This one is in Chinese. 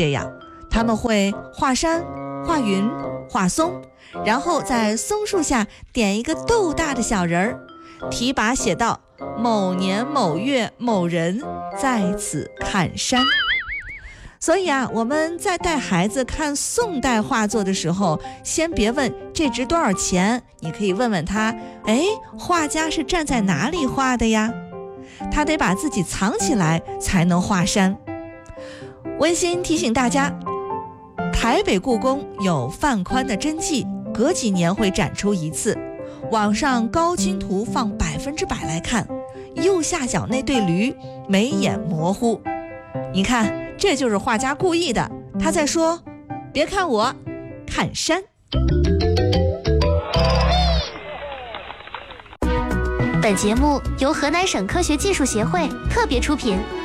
这样，他们会画山、画云、画松，然后在松树下点一个豆大的小人儿，题跋写道：某年某月某人在此看山。所以啊，我们在带孩子看宋代画作的时候，先别问这值多少钱，你可以问问他，画家是站在哪里画的呀？他得把自己藏起来才能画山。温馨提醒大家，台北故宫有范宽的真迹，隔几年会展出一次，网上高清图放100%来看，右下角那对驴眉眼模糊，你看，这就是画家故意的，他在说别看我，看山。 本节目由河南省科学技术协会特别出品。